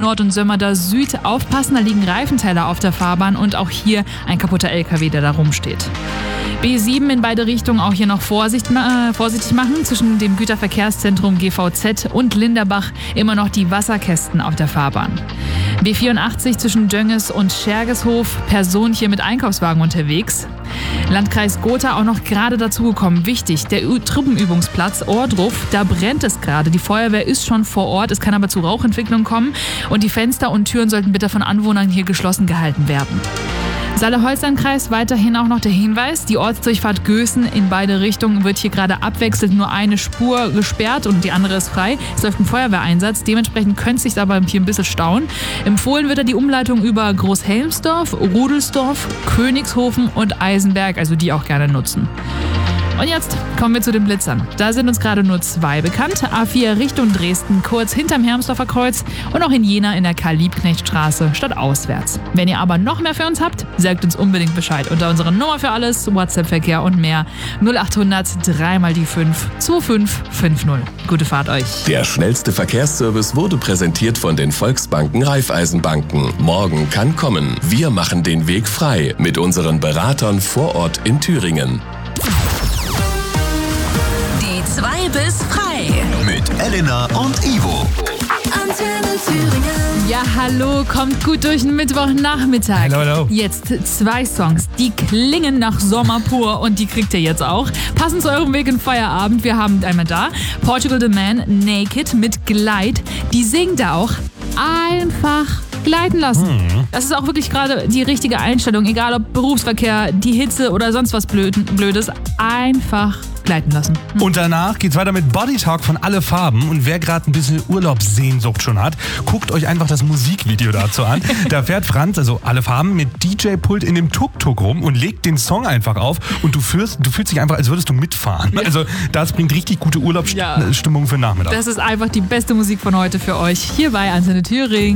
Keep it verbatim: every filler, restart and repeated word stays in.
Nord und Sömmerda Süd. Aufpassen, da liegen Reifenteile auf der Fahrbahn und auch hier ein kaputter L K W, der da rumsteht. B sieben in beide Richtungen auch hier noch Vorsicht, äh, vorsichtig machen. Zwischen dem Güterverkehrszentrum G V Z und Linderbach immer noch die Wasserkästen auf der Fahrbahn. B vierundachtzig zwischen Dönges und Schergeshof. Person hier mit Einkaufswagen unterwegs. Landkreis Gotha auch noch gerade dazugekommen. Wichtig, der Ü- Truppenübungsplatz Ohrdruf, da brennt es gerade. Die Feuerwehr ist schon vor Ort, es kann aber zu Rauchentwicklung kommen. Und die Fenster und Türen sollten bitte von Anwohnern hier geschlossen gehalten werden. Saale-Holstein-Kreis, weiterhin auch noch der Hinweis, die Ortsdurchfahrt Gößen in beide Richtungen wird hier gerade abwechselnd nur eine Spur gesperrt und die andere ist frei. Es läuft ein Feuerwehreinsatz, dementsprechend könnte es sich aber hier ein bisschen stauen. Empfohlen wird da die Umleitung über Großhelmsdorf, Rudelsdorf, Königshofen und Eisenberg, also die auch gerne nutzen. Und jetzt kommen wir zu den Blitzern. Da sind uns gerade nur zwei bekannt. A vier Richtung Dresden, kurz hinterm Hermsdorfer Kreuz und auch in Jena in der Karl-Liebknecht-Straße statt auswärts. Wenn ihr aber noch mehr für uns habt, sagt uns unbedingt Bescheid unter unserer Nummer für alles, WhatsApp-Verkehr und mehr null achthundert drei mal die fünf zwei fünf fünf null. Gute Fahrt euch. Der schnellste Verkehrsservice wurde präsentiert von den Volksbanken Raiffeisenbanken. Morgen kann kommen. Wir machen den Weg frei mit unseren Beratern vor Ort in Thüringen. zwei bis frei. Mit Elena und Ivo. Antenne Thüringen. Ja, hallo, kommt gut durch den Mittwochnachmittag. Hallo, hallo. Jetzt zwei Songs, die klingen nach Sommer pur und die kriegt ihr jetzt auch. Passend zu eurem Weg in Feierabend, wir haben einmal da Portugal The Man, Naked mit Glide. Die singt da auch einfach gleiten lassen. Hm. Das ist auch wirklich gerade die richtige Einstellung, egal ob Berufsverkehr, die Hitze oder sonst was Blödes, einfach gleiten lassen. Hm. Und danach geht's weiter mit Body Talk von Alle Farben. Und wer gerade ein bisschen Urlaubssehnsucht schon hat, guckt euch einfach das Musikvideo dazu an. Da fährt Franz, also Alle Farben, mit D J-Pult in dem Tuk-Tuk rum und legt den Song einfach auf und du fühlst, du fühlst dich einfach, als würdest du mitfahren. Ja. Also das bringt richtig gute Urlaubsstimmung Ja. für den Nachmittag. Das ist einfach die beste Musik von heute für euch hier bei Antenne Thüringen.